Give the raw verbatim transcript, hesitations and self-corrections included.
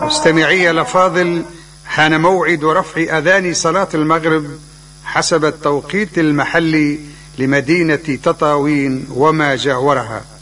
مستمعي الأفاضل، حان موعد رفع أذان صلاة المغرب حسب التوقيت المحلي لمدينة تطاوين وما جاورها.